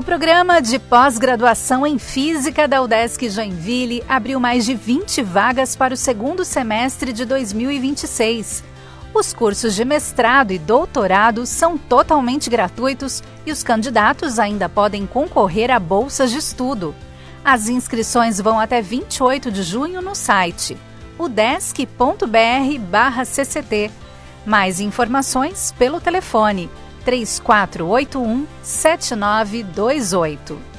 O programa de pós-graduação em Física da UDESC Joinville abriu mais de 20 vagas para o segundo semestre de 2026. Os cursos de mestrado e doutorado são totalmente gratuitos e os candidatos ainda podem concorrer a bolsas de estudo. As inscrições vão até 28 de junho no site udesc.br/cct. Mais informações pelo telefone 3481-7928.